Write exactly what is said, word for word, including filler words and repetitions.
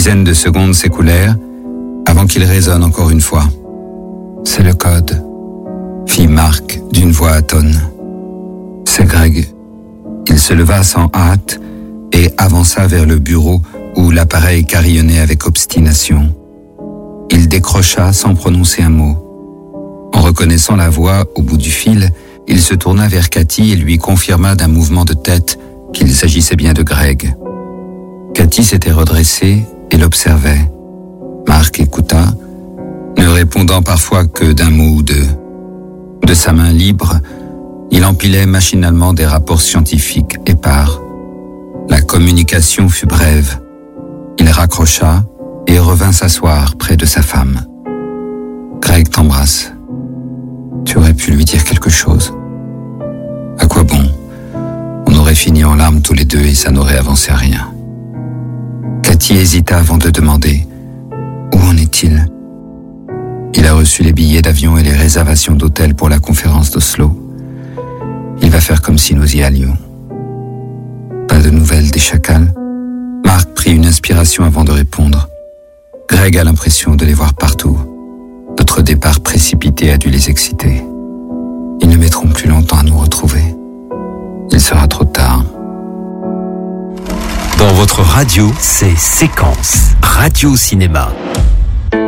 dizaines de secondes s'écoulèrent avant qu'il résonne encore une fois. C'est le code, fit Marc d'une voix atone. C'est Greg. Il se leva sans hâte et avança vers le bureau où l'appareil carillonnait avec obstination. Il décrocha sans prononcer un mot. En reconnaissant la voix au bout du fil, il se tourna vers Cathy et lui confirma d'un mouvement de tête qu'il s'agissait bien de Greg. Cathy s'était redressée et l'observait. Marc écouta, ne répondant parfois que d'un mot ou deux. De sa main libre, il empilait machinalement des rapports scientifiques épars. La communication fut brève. Il raccrocha et revint s'asseoir près de sa femme. Greg t'embrasse. Tu aurais pu lui dire quelque chose. À quoi bon? On aurait fini en larmes tous les deux et ça n'aurait avancé à rien. Cathy hésita avant de demander « Où en est-il » Il a reçu les billets d'avion et les réservations d'hôtel pour la conférence d'Oslo. Il va faire comme si nous y allions. Pas de nouvelles des chacals? Marc prit une inspiration avant de répondre. Greg a l'impression de les voir partout. Notre départ précipité a dû les exciter. Ils ne mettront plus longtemps à nous retrouver. Il sera trop tard. Dans votre radio, c'est Séquence Radio Cinéma.